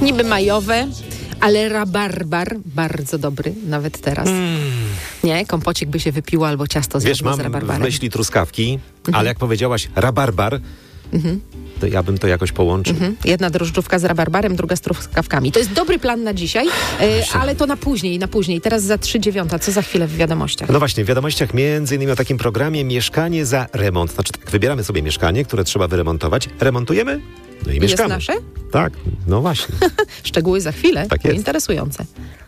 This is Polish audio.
Niby majowe, ale rabarbar bardzo dobry, nawet teraz. Nie, kompocik by się wypiło albo ciasto Wiesz, zjadło z mam rabarbarem. w myśli truskawki, ale jak powiedziałaś rabarbar, to ja bym to jakoś połączył. Jedna drożdżówka z rabarbarem, druga z truskawkami. To jest dobry plan na dzisiaj, ale to na później. Teraz za 3:09. Co za chwilę w wiadomościach? No właśnie, w wiadomościach między innymi o takim programie Mieszkanie za remont. Znaczy tak, wybieramy sobie mieszkanie, które trzeba wyremontować, remontujemy, no i mieszkamy. Jest nasze? Tak, no właśnie. Szczegóły za chwilę. Tak To jest. interesujące.